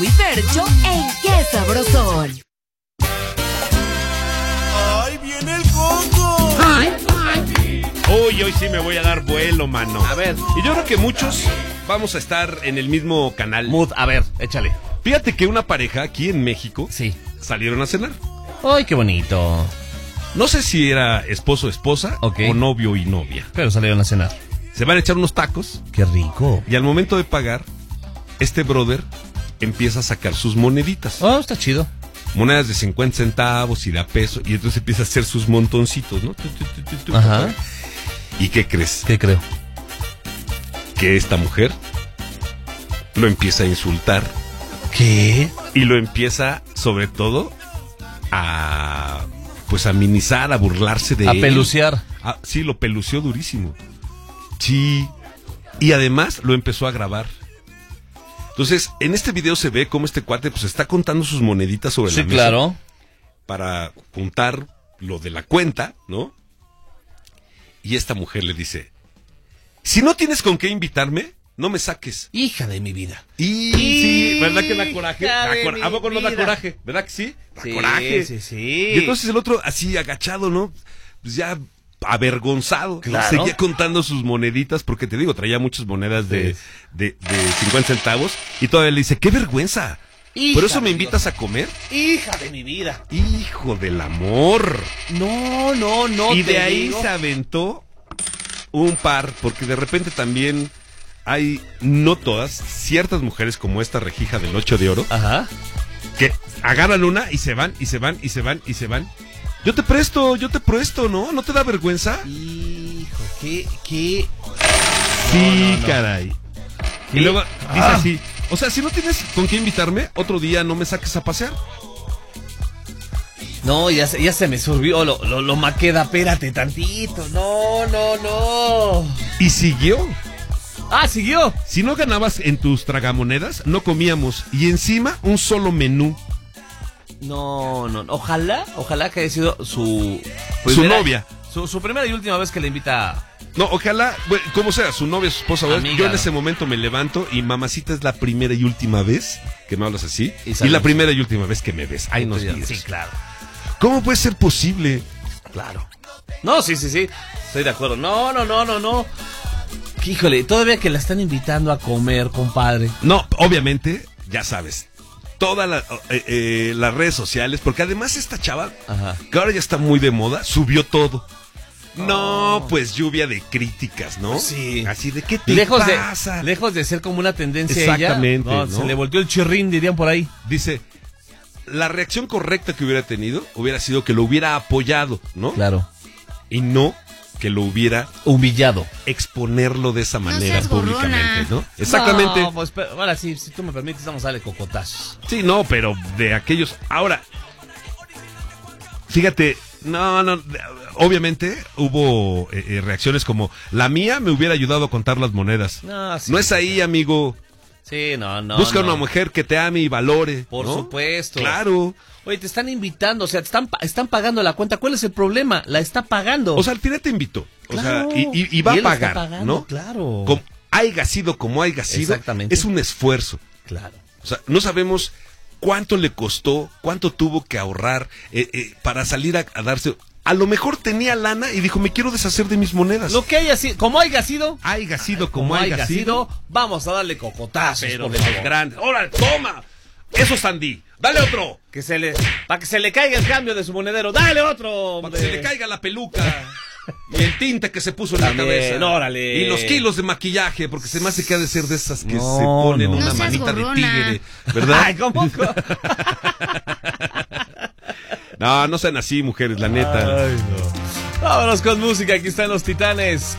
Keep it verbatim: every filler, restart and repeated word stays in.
Coco y Fercho en Qué Sabrosón. ¡Ay, viene el Coco! ¡Ay, ay! Uy, hoy sí me voy a dar vuelo, mano. A ver. Y yo creo que muchos vamos a estar en el mismo canal. Mood, a ver, échale. Fíjate que una pareja aquí en México Sí. salieron a cenar. ¡Ay, qué bonito! No sé si era esposo o esposa Ok. o novio y novia. Pero salieron a cenar. Se van a echar unos tacos ¡Qué rico! y al momento de pagar, este brother empieza a sacar sus moneditas. Oh, está chido. Monedas de cincuenta centavos y de a peso. Y entonces empieza a hacer sus montoncitos, ¿no? Tu, tu, tu, tu, tu, Ajá. ¿Y qué crees? ¿Qué creo? Que esta mujer lo empieza a insultar. ¿Qué? Y lo empieza, sobre todo, a... pues a minimizar, a burlarse de A él. pelucear. Ah, sí, lo peluceó durísimo. Sí. Y además lo empezó a grabar. Entonces, en este video se ve cómo este cuate pues está contando sus moneditas sobre Sí, la mesa. claro. Para juntar lo de la cuenta, ¿no? Y esta mujer le dice: si no tienes con qué invitarme, no me saques. Hija de mi vida. Y sí, ¿verdad que da coraje? Hija Da de cor- mi ¿A poco no da vida. coraje? ¿Verdad que sí? Da Sí, coraje. sí, sí. Y entonces el otro así agachado, ¿no? Pues ya avergonzado. Claro. Seguía contando sus moneditas, porque te digo, traía muchas monedas de, Sí. de, de cincuenta centavos. Y todavía le dice: ¡qué vergüenza! Hija ¿Por eso me de invitas a comer? Hija de mi vida. ¡Hijo del amor! No, no, no. Y te de ahí digo. se aventó un par, porque de repente también hay, no todas, ciertas mujeres como esta rejija del ocho de oro, Ajá. que agarran una y se van, y se van, y se van, y se van. Yo te presto, yo te presto, ¿no? ¿No te da vergüenza? Hijo, qué, qué. Sí, no, no. caray. Y ¿Qué? luego dice Ah. así: o sea, si no tienes con qué invitarme, otro día no me saques a pasear. No, ya se, ya se me surgió lo, lo, lo maqueda, espérate tantito. No, no, no. Y siguió. Ah, siguió. Si no ganabas en tus tragamonedas, no comíamos. Y encima, un solo menú. No, no, ojalá, ojalá que haya sido su Su novia. Su, su primera y última vez que le invita. No, ojalá, bueno, como sea, su novia, su esposa, Amiga, yo en ¿no? ese momento me levanto y mamacita, es la primera y última vez que me hablas así. Y Y, salimos. la primera y última vez que me ves. Ay, nos Sí, digas. claro, ¿Cómo puede ser posible? claro. No, sí, sí, sí. Estoy de acuerdo. No, no, no, no, no. Híjole, todavía que la están invitando a comer, compadre. No, obviamente, ya sabes, todas la, eh, eh, las redes sociales, porque además esta chava, Ajá. que ahora ya está muy de moda, subió todo. No, pues lluvia de críticas, ¿no? Sí. Así de, ¿qué te Lejos pasa? de, lejos de ser como una tendencia Exactamente, ella, no, ¿no? se le volteó el chirrín, dirían por ahí. Dice, la reacción correcta que hubiera tenido hubiera sido que lo hubiera apoyado, ¿no? Claro. Y no que lo hubiera Humillado. exponerlo de esa manera seas gorrona. públicamente, ¿no? Exactamente. No, pues, pero, ahora sí, si tú me permites, vamos a darle cocotazos. Sí, no, pero de aquellos. Ahora, fíjate, no, no, de- obviamente hubo eh, eh, reacciones como: la mía me hubiera ayudado a contar las monedas. No, sí. No es ahí, amigo. Sí, no, no. Busca no. una mujer que te ame y valore. Por ¿no? supuesto. Claro. Oye, te están invitando, o sea, te están, pa- están pagando la cuenta. ¿Cuál es el problema? La está pagando. O sea, al final te invitó. O Claro. sea, y, y- y va Y a él lo está pagar, pagando, ¿no? claro. Como haya sido como haya sido, Exactamente. es un esfuerzo. Claro. O sea, no sabemos cuánto le costó, cuánto tuvo que ahorrar eh, eh, para salir a, a darse. A lo mejor tenía lana y dijo: me quiero deshacer de mis monedas. Lo que haya sido, como haya sido, haya sido como, como haya, haya sido, sido, vamos a darle cocotazos. pero por de favor. los grandes. ¡Órale, toma! Eso, Sandy. ¡Dale otro! Que se le, para que se le caiga el cambio de su monedero. ¡Dale otro! Para hombre! que se le caiga la peluca. Y el tinte que se puso en También, la cabeza. órale. Y los kilos de maquillaje, porque se me hace que ha de ser de esas que No, se ponen no. una No seas manita de gorrona. tigre, ¿verdad? Ay, ¿cómo? No, no sean así, mujeres, la neta. Ay, no. Vámonos con música, aquí están los Titanes.